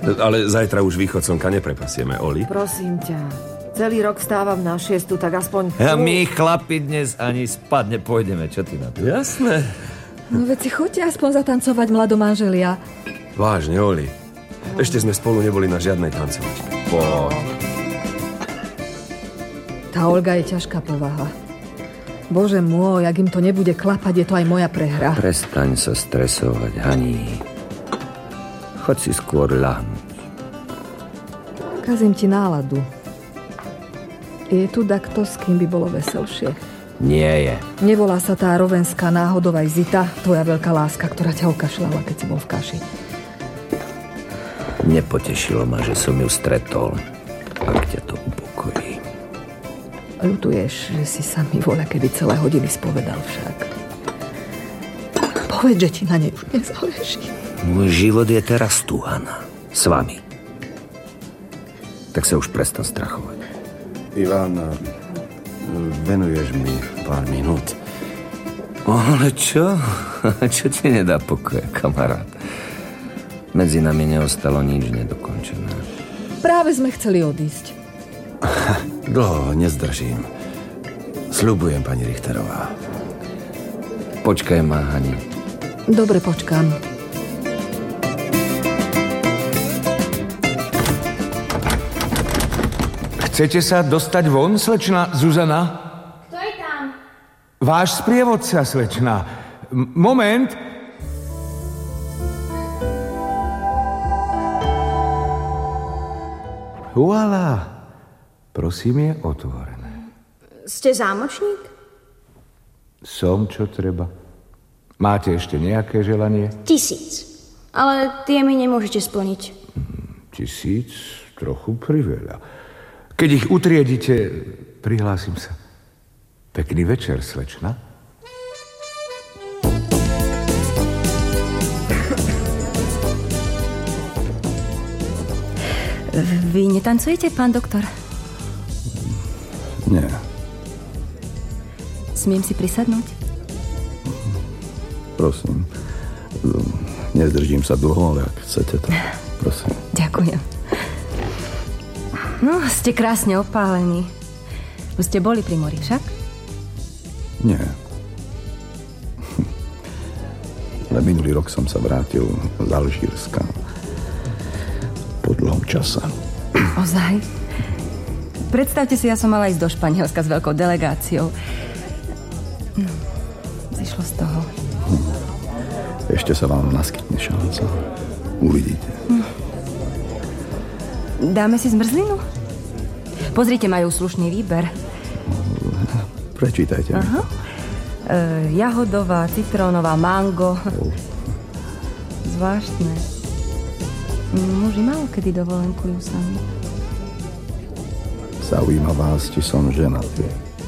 Ale zajtra už východ slnka neprepasieme, Oli. Prosím ťa, celý rok stávam na 6, tak aspoň... A my, chlapi, dnes ani spať nepôjdeme. Čo ty na to? Jasné. No veď si choďte aspoň zatancovať, mladomanželia. Vážne, Oli. Ešte sme spolu neboli na žiadnej tancovačke. Tá Olga je ťažká povaha. Bože môj, ak im to nebude klapať, je to aj moja prehra. Prestaň sa stresovať, Haní. Choď si skôr ľahnúť. Kazím ti náladu. Je tu dakto, s kým by bolo veselšie? Nie je. Nevolá sa tá rovenská náhodou aj Zita, tvoja veľká láska, ktorá ťa okašľala, keď si bol v kaši? Nepotešilo ma, že som ju stretol. Ak ťa to upokojí. Ľutuješ, že si sa mi voľa kedy celé hodiny spovedal však. Povedz, že ti na nej už nezáleží. Môj život je teraz tu, Hanna. S vami. Tak sa už prestan strachovať. Ivan, venuješ mi pár minút? Ale čo? Čo ti nedá pokoja, kamarát? Medzi nami neostalo nič nedokončené. Práve sme chceli odísť. Dlho nezdržím. Sľubujem, pani Richterová. Počkaj ma, Hani. Dobre, počkám. Chcete sa dostať von, slečna Zuzana? Kto je tam? Váš sprievodca, slečna. Moment. Voilà. Prosím, je otvorené. Ste zámočník? Som, čo treba. Máte ešte nejaké želanie? 1000. Ale tie mi nemôžete splniť. 1000? Trochu priveľa. Keď ich utriedite, prihlásim sa. Pekný večer, slečna. Vy netancujete, pán doktor? Nie. Smiem si prisadnúť? Prosím. Nezdržím sa dlho, ale ak chcete, to prosím. Ďakujem. No, ste krásne opálení. Už ste boli pri mori, však? Nie. Ale minulý rok som sa vrátil z Alžírska. Po dlhom čase. Ozaj? Predstavte si, ja som mala ísť do Španielska s veľkou delegáciou. No, zišlo z toho. Ešte sa vám naskytne šanca. Uvidíte. Dáme si zmrzlinu? Pozrite, majú slušný výber. Prečítajte mi to. Jahodová, citrónová, mango. Zvláštne. Muži málo kedy dovolenkujú sami. Zaujíma vás, či som ženatý.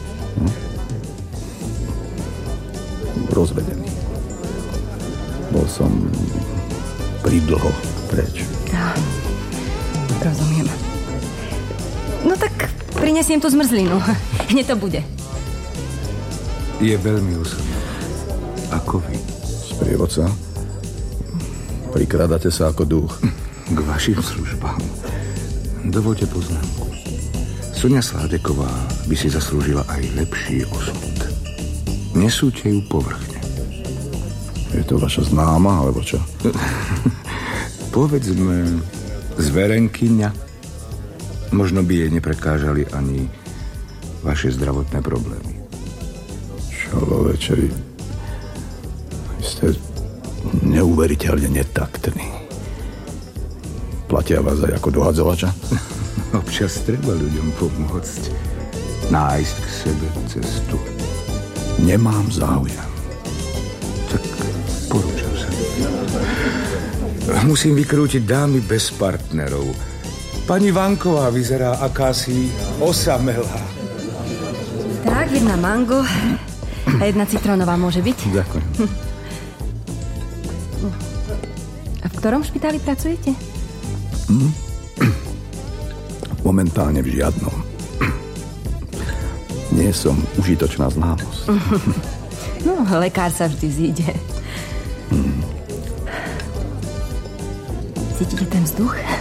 Rozvedený. Bol som pridlho preč. Rozumiem. No tak prinesiem tu zmrzlinu. Hneď to bude. Je veľmi úsobný. Ako vy? Sprievodca? Prikrádate sa ako duch. K vašim službám. Dovoľte poznámku. Sonia Sládeková by si zaslúžila aj lepší osud. Nesúďte ju povrchne. Je to vaša známa, alebo čo? Povedzme, zverenkyňa. Možno by jej neprekážali ani vaše zdravotné problémy. Človeče, vy ste neuveriteľne netaktní. Platia vás aj ako dohadzovača? Občas treba ľuďom pomôcť. Nájsť k sebe cestu. Nemám záujem. Tak porúčam sa. Musím vykrútiť dámy bez partnerov. Pani Vanková vyzerá akási osamelá. Tak, jedna mango a jedna citrónová môže byť. Ďakujem. A v ktorom špitáli pracujete? Momentálne v žiadnom. Nie som užitočná známosť. No, lekár sa vždy zíde. Cítite ten vzduch?